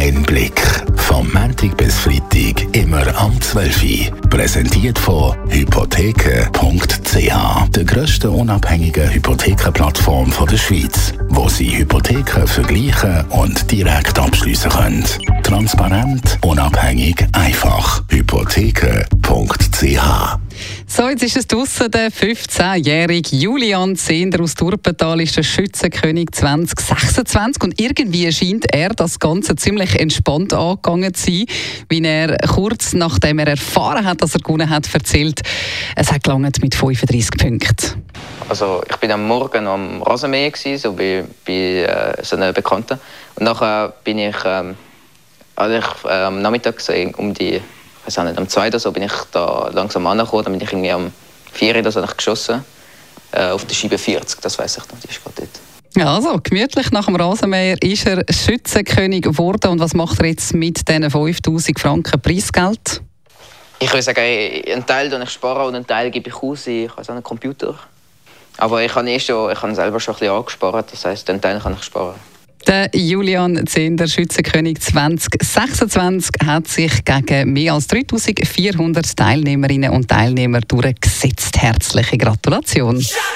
Einblick. Vom Montag bis Freitag immer am 12 Uhr. Präsentiert von hypotheken.ch, der grössten unabhängigen Hypothekenplattform der Schweiz, wo Sie Hypotheken vergleichen und direkt abschliessen können. Transparent, unabhängig, einfach. Hypotheken.ch. So, jetzt ist es draussen. Der 15-jährige Julian Zehnder aus Turpental ist der Schützenkönig 2026. Und irgendwie scheint er das Ganze ziemlich entspannt angegangen zu sein, wie er kurz nachdem er erfahren hat, dass er gewonnen hat, erzählt. Es hat gelangt mit 35 Punkten. Also ich bin am Morgen am Rasenmähen so bei so einer Bekannten. Und nachher bin ich am Nachmittag um die, ich weiß auch nicht, am 2 oder so bin ich da langsam angekommen. Dann bin ich irgendwie am 4 oder so geschossen. Auf der Scheibe 40, das weiss ich noch, die ist gerade dort. Ja, also gemütlich nach dem Rasenmäher ist er Schützenkönig geworden. Und was macht er jetzt mit diesen 5000 Franken Preisgeld? Ich würde sagen, einen Teil spare und einen Teil gebe ich aus. Ich habe so einen Computer. Aber ich habe selber schon ein bisschen angespart, das heisst, den Teil kann ich sparen. Der Julian Zehnder, Schützenkönig 2026, hat sich gegen mehr als 3400 Teilnehmerinnen und Teilnehmer durchgesetzt. Herzliche Gratulation.